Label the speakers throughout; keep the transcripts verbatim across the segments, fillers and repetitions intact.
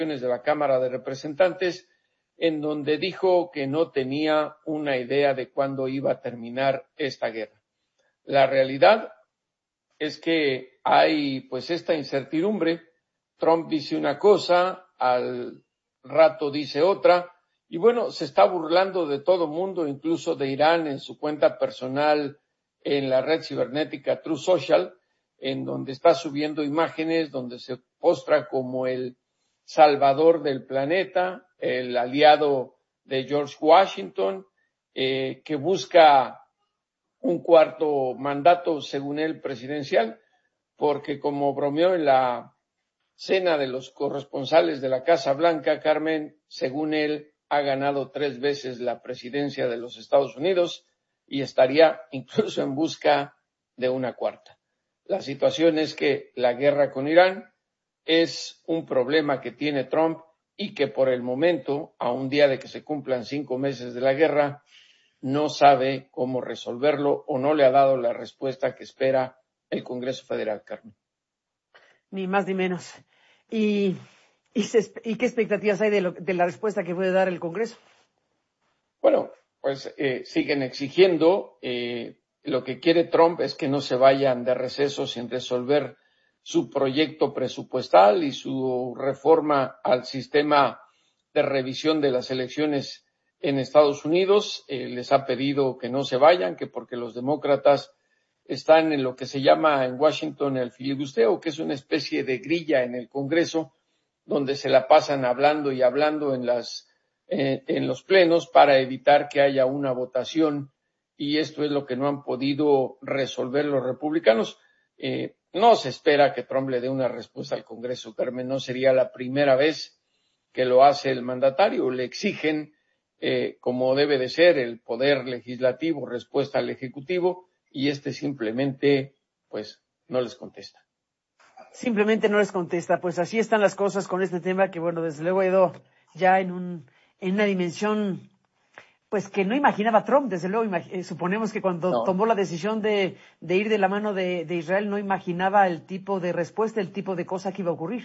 Speaker 1: de la Cámara de Representantes, en donde dijo que no tenía una idea de cuándo iba a terminar esta guerra. La realidad es que hay pues esta incertidumbre. Trump dice una cosa, al rato dice otra, y bueno, se está burlando de todo mundo, incluso de Irán en su cuenta personal en la red cibernética Truth Social, en donde está subiendo imágenes, donde se postra como el salvador del planeta, el aliado de George Washington, eh, que busca un cuarto mandato, según él, presidencial, porque como bromeó en la cena de los corresponsales de la Casa Blanca, Carmen, según él, ha ganado tres veces la presidencia de los Estados Unidos y estaría incluso en busca de una cuarta. La situación es que la guerra con Irán es un problema que tiene Trump y que por el momento, a un día de que se cumplan cinco meses de la guerra, no sabe cómo resolverlo o no le ha dado la respuesta que espera el Congreso Federal, Carmen.
Speaker 2: Ni más ni menos. ¿Y, y, se, y qué expectativas hay de, lo, de la respuesta que puede dar el Congreso?
Speaker 1: Bueno, pues eh, siguen exigiendo. Eh, lo que quiere Trump es que no se vayan de receso sin resolver su proyecto presupuestal y su reforma al sistema de revisión de las elecciones en Estados Unidos. Eh, les ha pedido que no se vayan, que porque los demócratas están en lo que se llama en Washington el filibusteo, que es una especie de grilla en el Congreso, donde se la pasan hablando y hablando en las eh, en los plenos para evitar que haya una votación, y esto es lo que no han podido resolver los republicanos. Eh, no se espera que Trump le dé una respuesta al Congreso, Carmen, no sería la primera vez que lo hace el mandatario. Le exigen, eh, como debe de ser, el poder legislativo, respuesta al ejecutivo, y este simplemente, pues, no les contesta.
Speaker 2: Simplemente no les contesta. Pues así están las cosas con este tema que, bueno, desde luego ha ido ya en un en una dimensión pues que no imaginaba Trump. Desde luego, eh, suponemos que cuando
Speaker 1: No.
Speaker 2: tomó la decisión de, de ir de la mano de, de Israel no imaginaba el tipo de respuesta, el tipo de cosa que iba a ocurrir.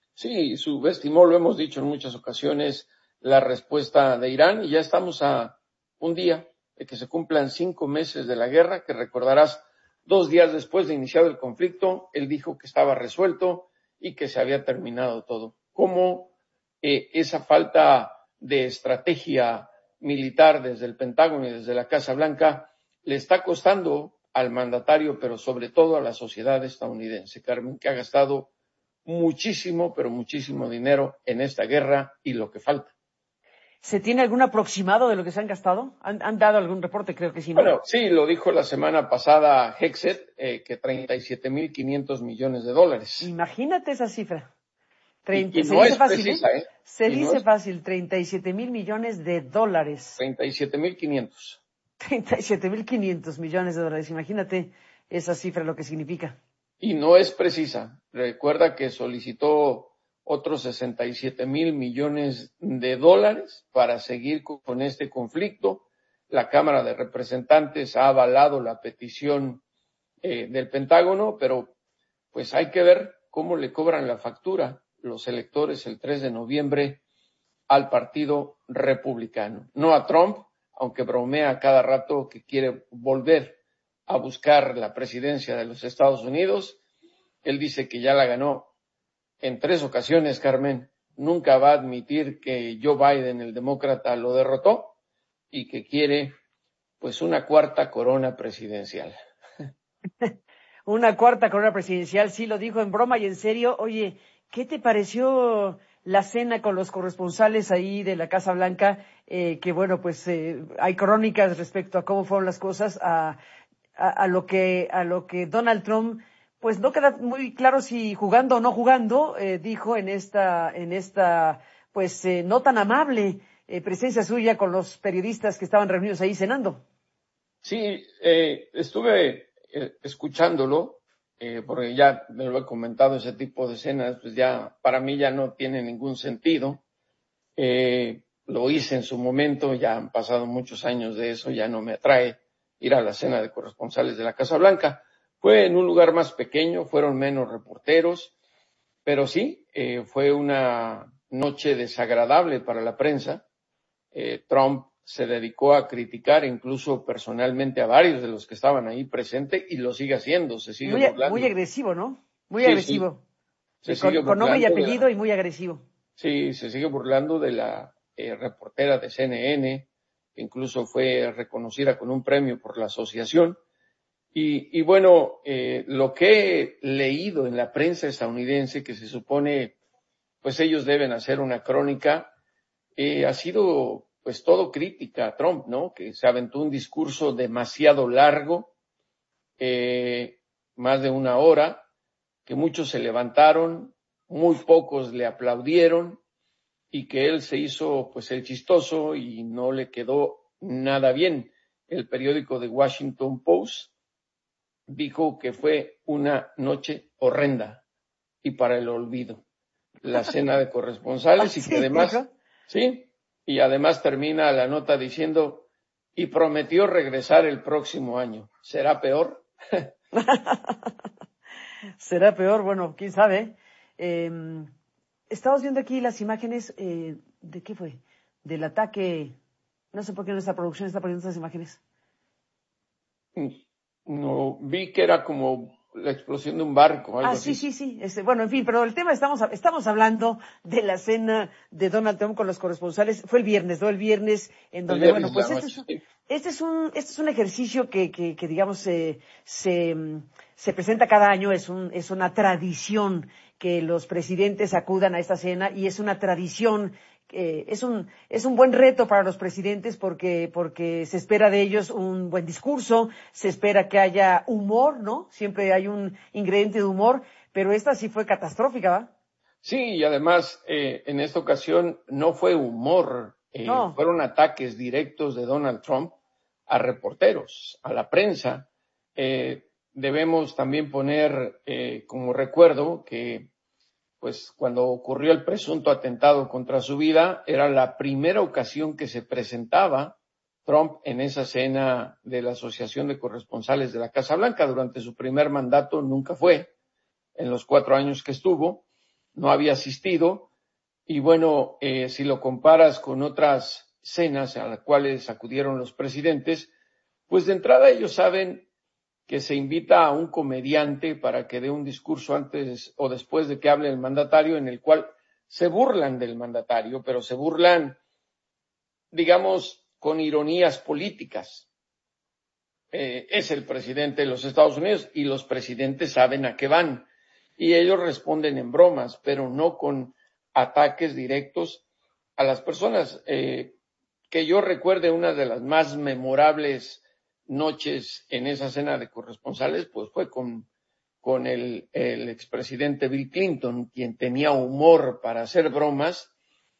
Speaker 1: Sí, subestimó, lo hemos dicho en muchas ocasiones, la respuesta de Irán, y ya estamos a un día de que se cumplan cinco meses de la guerra, que recordarás, dos días después de iniciado el conflicto, él dijo que estaba resuelto y que se había terminado todo. ¿Cómo eh, esa falta de estrategia militar desde el Pentágono y desde la Casa Blanca le está costando al mandatario, pero sobre todo a la sociedad estadounidense, Carmen, que ha gastado muchísimo, pero muchísimo dinero en esta guerra y lo que falta?
Speaker 2: ¿Se tiene algún aproximado de lo que se han gastado? ¿Han, han dado algún reporte? Creo que sí, ¿no?
Speaker 1: Bueno, sí, lo dijo la semana pasada Hexet, eh, que treinta y siete mil quinientos millones de dólares.
Speaker 2: Imagínate esa cifra. treinta,
Speaker 1: Y, y
Speaker 2: se
Speaker 1: no
Speaker 2: dice
Speaker 1: es
Speaker 2: fácil,
Speaker 1: precisa,
Speaker 2: ¿eh?
Speaker 1: ¿eh?
Speaker 2: Se
Speaker 1: Y no
Speaker 2: dice
Speaker 1: es
Speaker 2: fácil, treinta y siete mil millones de dólares.
Speaker 1: treinta y siete mil quinientos.
Speaker 2: treinta y siete mil quinientos millones de dólares. Imagínate esa cifra, lo que significa.
Speaker 1: Y no es precisa. Recuerda que solicitó otros sesenta y siete mil millones de dólares para seguir con este conflicto. La Cámara de Representantes ha avalado la petición eh, del Pentágono, pero pues hay que ver cómo le cobran la factura los electores el tres de noviembre al Partido Republicano. No a Trump, aunque bromea cada rato que quiere volver a buscar la presidencia de los Estados Unidos. Él dice que ya la ganó en tres ocasiones, Carmen. Nunca va a admitir que Joe Biden, el demócrata, lo derrotó y que quiere pues una cuarta corona presidencial.
Speaker 2: Una cuarta corona presidencial, sí lo dijo en broma y en serio. Oye, ¿qué te pareció la cena con los corresponsales ahí de la Casa Blanca? Eh, que bueno, pues eh, hay crónicas respecto a cómo fueron las cosas, a, a, a lo que a lo que Donald Trump, pues no queda muy claro si jugando o no jugando, eh, dijo en esta en esta pues eh, no tan amable eh, presencia suya con los periodistas que estaban reunidos ahí cenando.
Speaker 1: Sí, eh, estuve eh, escuchándolo, eh, porque ya me lo he comentado, ese tipo de escenas, pues ya para mí ya no tiene ningún sentido. Eh, lo hice en su momento, ya han pasado muchos años de eso, ya no me atrae ir a la cena de corresponsales de la Casa Blanca. Fue en un lugar más pequeño, fueron menos reporteros, pero sí, eh, fue una noche desagradable para la prensa. Eh, Trump se dedicó a criticar incluso personalmente a varios de los que estaban ahí presentes y lo sigue haciendo, se sigue
Speaker 2: muy,
Speaker 1: burlando.
Speaker 2: Muy agresivo, ¿no? Muy
Speaker 1: sí,
Speaker 2: agresivo.
Speaker 1: Sí. Se
Speaker 2: Sí, con, con nombre y apellido la, y muy agresivo.
Speaker 1: Sí, se sigue burlando de la eh, reportera de C N N, que incluso fue reconocida con un premio por la asociación. Y, y bueno, eh, lo que he leído en la prensa estadounidense, que se supone, pues ellos deben hacer una crónica, eh, ha sido pues todo crítica a Trump, ¿no? Que se aventó un discurso demasiado largo, eh, más de una hora, que muchos se levantaron, muy pocos le aplaudieron y que él se hizo pues el chistoso y no le quedó nada bien. El periódico The Washington Post dijo que fue una noche horrenda y para el olvido. La cena de corresponsales y que además, sí, y además termina la nota diciendo y prometió regresar el próximo año. ¿Será peor?
Speaker 2: Será peor, bueno, quién sabe. Eh, estamos viendo aquí las imágenes, eh, ¿de qué fue? Del ataque, no sé por qué nuestra producción está poniendo estas imágenes.
Speaker 1: No, vi que era como la explosión de un barco, algo
Speaker 2: ah,
Speaker 1: así.
Speaker 2: sí, sí, sí. Este, bueno, en fin, pero el tema, estamos, estamos hablando de la cena de Donald Trump con los corresponsales. Fue el viernes, ¿no? El viernes, en donde, bueno, pues este es, este es un, este es un ejercicio que, que, que digamos, se, se, se presenta cada año. Es un, es una tradición que los presidentes acudan a esta cena y es una tradición. Eh, es un es un buen reto para los presidentes porque porque se espera de ellos un buen discurso, se espera que haya humor, ¿no? Siempre hay un ingrediente de humor, pero esta sí fue catastrófica, ¿va?
Speaker 1: Sí, y además eh, en esta ocasión no fue humor, eh,
Speaker 2: no.
Speaker 1: fueron ataques directos de Donald Trump a reporteros, a la prensa. Eh, debemos también poner eh, como recuerdo que pues cuando ocurrió el presunto atentado contra su vida, era la primera ocasión que se presentaba Trump en esa cena de la Asociación de Corresponsales de la Casa Blanca. Durante su primer mandato nunca fue, en los cuatro años que estuvo, no había asistido. Y bueno, eh, si lo comparas con otras cenas a las cuales acudieron los presidentes, pues de entrada ellos saben que se invita a un comediante para que dé un discurso antes o después de que hable el mandatario, en el cual se burlan del mandatario, pero se burlan, digamos, con ironías políticas. Eh, es el presidente de los Estados Unidos y los presidentes saben a qué van y ellos responden en bromas, pero no con ataques directos a las personas. Eh, que yo recuerde, una de las más memorables noches en esa cena de corresponsales, pues fue con, con el, el expresidente Bill Clinton, quien tenía humor para hacer bromas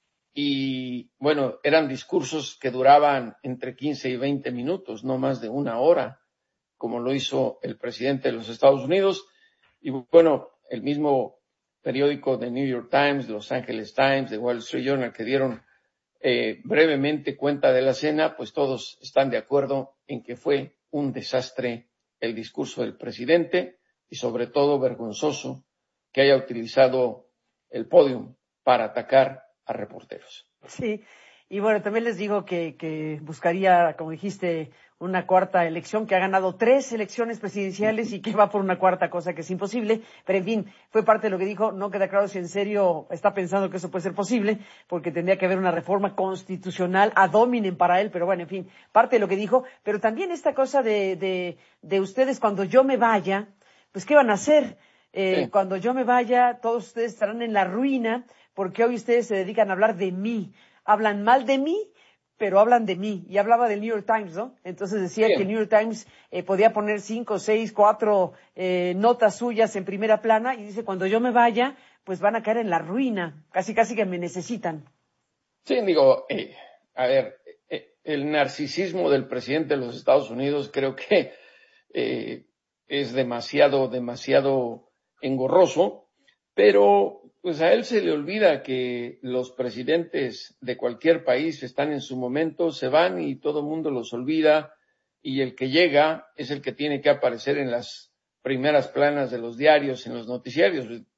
Speaker 1: y, bueno, eran discursos que duraban entre quince y veinte minutos, no más de una hora, como lo hizo el presidente de los Estados Unidos. Y, bueno, el mismo periódico The New York Times, Los Angeles Times, The Wall Street Journal, que dieron Eh, brevemente cuenta de la cena, pues todos están de acuerdo en que fue un desastre el discurso del presidente y sobre todo vergonzoso que haya utilizado el podium para atacar a reporteros.
Speaker 2: Sí, y bueno, también les digo que, que buscaría, como dijiste, una cuarta elección, que ha ganado tres elecciones presidenciales y que va por una cuarta, cosa que es imposible, pero en fin, fue parte de lo que dijo. No queda claro si en serio está pensando que eso puede ser posible, porque tendría que haber una reforma constitucional ad hominem para él, pero bueno, en fin, parte de lo que dijo. Pero también esta cosa de, de, de ustedes, cuando yo me vaya, pues ¿qué van a hacer? Eh, sí. Cuando yo me vaya, todos ustedes estarán en la ruina, porque hoy ustedes se dedican a hablar de mí. Hablan mal de mí, pero hablan de mí. Y hablaba del New York Times, ¿no? Entonces decía Bien. que el New York Times eh, podía poner cinco, seis, cuatro eh, notas suyas en primera plana y dice, cuando yo me vaya, pues van a caer en la ruina. Casi, casi que me necesitan.
Speaker 1: Sí, digo, eh, a ver, eh, el narcisismo del presidente de los Estados Unidos creo que eh, es demasiado, demasiado engorroso, pero pues a él se le olvida que los presidentes de cualquier país están en su momento, se van y todo el mundo los olvida y el que llega es el que tiene que aparecer en las primeras planas de los diarios, en los noticiarios.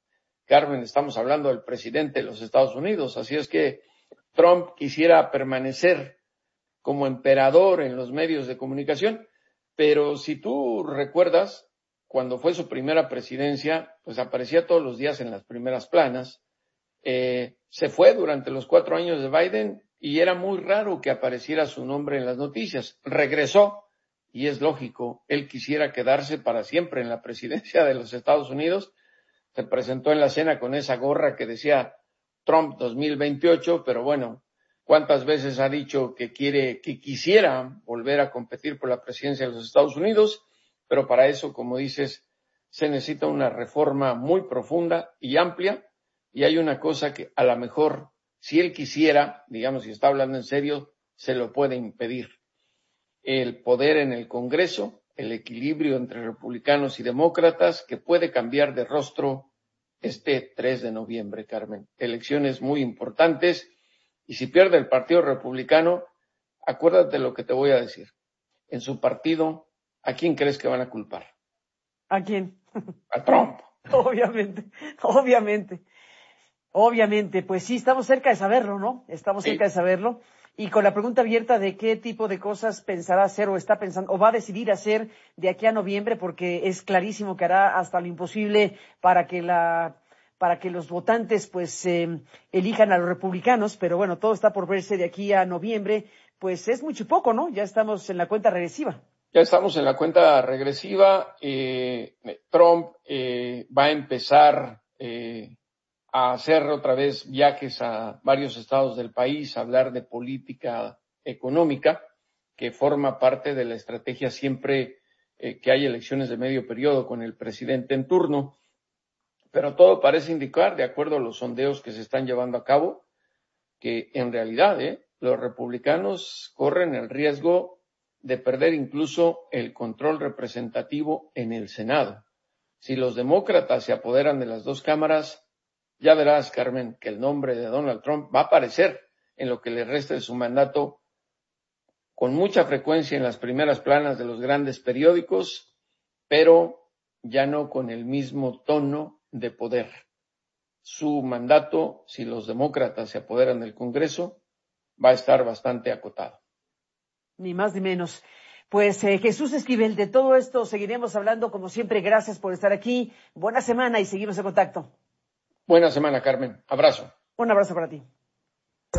Speaker 1: Carmen, estamos hablando del presidente de los Estados Unidos, así es que Trump quisiera permanecer como emperador en los medios de comunicación, pero si tú recuerdas, cuando fue su primera presidencia, pues aparecía todos los días en las primeras planas. Eh, se fue durante los cuatro años de Biden y era muy raro que apareciera su nombre en las noticias. Regresó y es lógico, él quisiera quedarse para siempre en la presidencia de los Estados Unidos. Se presentó en la cena con esa gorra que decía Trump dos mil veintiocho, pero bueno, ¿cuántas veces ha dicho que quiere, que quisiera volver a competir por la presidencia de los Estados Unidos? Pero para eso, como dices, se necesita una reforma muy profunda y amplia, y hay una cosa que a lo mejor, si él quisiera, digamos, si está hablando en serio, se lo puede impedir. El poder en el Congreso, el equilibrio entre republicanos y demócratas, que puede cambiar de rostro este tres de noviembre, Carmen. Elecciones muy importantes, y si pierde el Partido Republicano, acuérdate lo que te voy a decir. En su partido, ¿a quién crees que van a culpar?
Speaker 2: ¿A quién?
Speaker 1: A Trump.
Speaker 2: Obviamente, obviamente, obviamente. Pues sí, estamos cerca de saberlo, ¿no? Estamos
Speaker 1: Sí.
Speaker 2: cerca de saberlo. Y con la pregunta abierta de qué tipo de cosas pensará hacer o está pensando o va a decidir hacer de aquí a noviembre, porque es clarísimo que hará hasta lo imposible para que la para que los votantes pues eh, elijan a los republicanos, pero bueno, todo está por verse de aquí a noviembre, pues es mucho poco, ¿no? Ya estamos en la cuenta regresiva.
Speaker 1: Ya estamos en la cuenta regresiva. Eh, Trump eh, va a empezar eh, a hacer otra vez viajes a varios estados del país, a hablar de política económica, que forma parte de la estrategia siempre eh, que hay elecciones de medio periodo con el presidente en turno. Pero todo parece indicar, de acuerdo a los sondeos que se están llevando a cabo, que en realidad eh, los republicanos corren el riesgo de perder incluso el control representativo en el Senado. Si los demócratas se apoderan de las dos cámaras, ya verás, Carmen, que el nombre de Donald Trump va a aparecer en lo que le resta de su mandato con mucha frecuencia en las primeras planas de los grandes periódicos, pero ya no con el mismo tono de poder. Su mandato, si los demócratas se apoderan del Congreso, va a estar bastante acotado.
Speaker 2: Ni más ni menos. Pues eh, Jesús Esquivel, de todo esto seguiremos hablando como siempre. Gracias por estar aquí. Buena semana y seguimos en contacto.
Speaker 1: Buena semana, Carmen. Abrazo.
Speaker 2: Un abrazo para ti.